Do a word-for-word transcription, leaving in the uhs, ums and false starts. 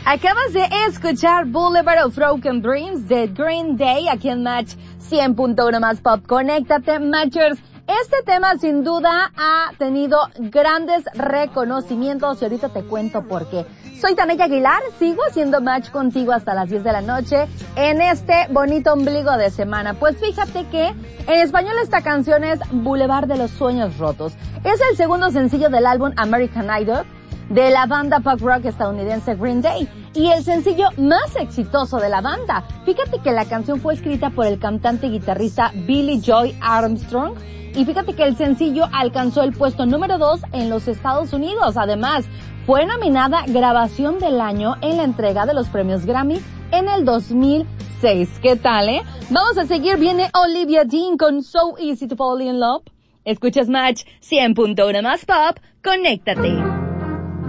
Acabas de escuchar Boulevard of Broken Dreams de Green Day aquí en Match cien punto uno más Pop. Conéctate, Matchers. Este tema sin duda ha tenido grandes reconocimientos y ahorita te cuento por qué. Soy Tania Aguilar, sigo haciendo match contigo hasta las diez de la noche en este bonito ombligo de semana. Pues fíjate que en español esta canción es Boulevard de los Sueños Rotos. Es el segundo sencillo del álbum American Idol de la banda pop rock estadounidense Green Day y el sencillo más exitoso de la banda. Fíjate que la canción fue escrita por el cantante y guitarrista Billy Joy Armstrong y fíjate que el sencillo alcanzó el puesto número dos en los Estados Unidos. Además, fue nominada Grabación del Año en la entrega de los premios Grammy en el dos mil seis. ¿Qué tal, eh? Vamos a seguir, viene Olivia Dean con So Easy to Fall in Love. Escuchas Match cien punto uno más Pop, conéctate.